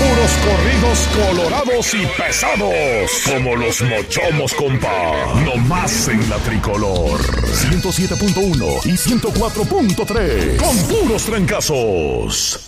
puros corridos colorados y pesados, como los Mochomos, compa. No más en la Tricolor. 107.1 y 104.3, con puros trancazos.